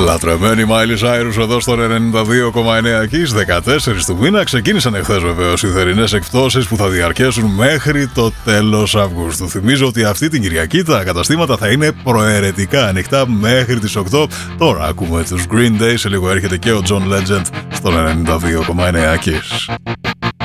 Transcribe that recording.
Λατρεμένη Miley Cyrus εδώ στο 92,9 και 14 του μήνα. Ξεκίνησαν εχθές βεβαίως οι θερινές εκπτώσεις που θα διαρκέσουν μέχρι το τέλος Αυγούστου. Θυμίζω ότι αυτή την Κυριακή τα καταστήματα θα είναι προαιρετικά ανοιχτά μέχρι τις 8. Τώρα ακούμε τους Green Day, σε λίγο έρχεται και ο John Legend στο 92,9 Kiss.